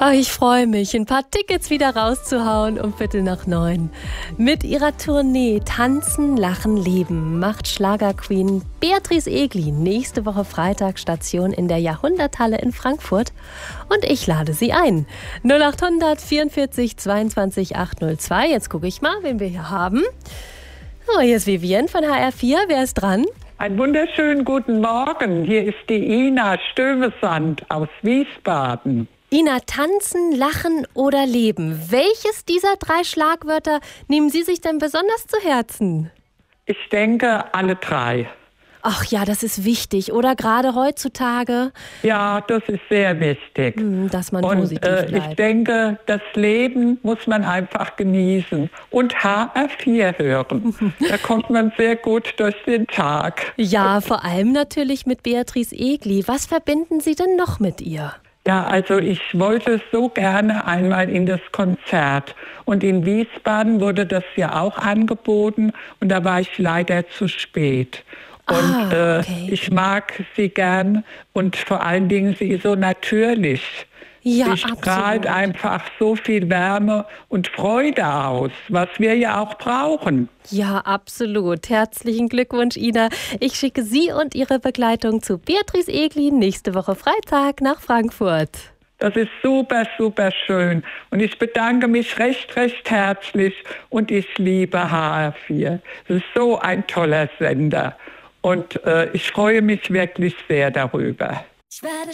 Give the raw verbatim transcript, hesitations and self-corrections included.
Oh, ich freue mich, ein paar Tickets wieder rauszuhauen um Viertel nach neun. Mit ihrer Tournee Tanzen, Lachen, Leben macht Schlagerqueen Beatrice Egli nächste Woche Freitag Station in der Jahrhunderthalle in Frankfurt. Und ich lade sie ein. null acht hundert vierundvierzig zweiundzwanzig achthundertzwei. Jetzt gucke ich mal, wen wir hier haben. So, hier ist Vivian von H R vier. Wer ist dran? Einen wunderschönen guten Morgen. Hier ist die Ina Stövesand aus Wiesbaden. Ina, tanzen, lachen oder leben. Welches dieser drei Schlagwörter nehmen Sie sich denn besonders zu Herzen? Ich denke, alle drei. Ach ja, das ist wichtig, oder gerade heutzutage? Ja, das ist sehr wichtig. Dass man Und positiv äh, bleibt. ich denke, das Leben muss man einfach genießen und H R vier hören. Da kommt man sehr gut durch den Tag. Ja, vor allem natürlich mit Beatrice Egli. Was verbinden Sie denn noch mit ihr? Ja, also ich wollte so gerne einmal in das Konzert. Und in Wiesbaden wurde das ja auch angeboten und da war ich leider zu spät. Und ah, okay. äh, ich mag sie gern und vor allen Dingen sie ist so natürlich. Ja, sie strahlt absolut. einfach so viel Wärme und Freude aus, was wir ja auch brauchen. Ja, absolut. Herzlichen Glückwunsch, Ina. Ich schicke Sie und Ihre Begleitung zu Beatrice Egli nächste Woche Freitag nach Frankfurt. Das ist super, super schön. Und ich bedanke mich recht, recht herzlich und ich liebe H R vier. Es ist so ein toller Sender. Und äh, ich freue mich wirklich sehr darüber.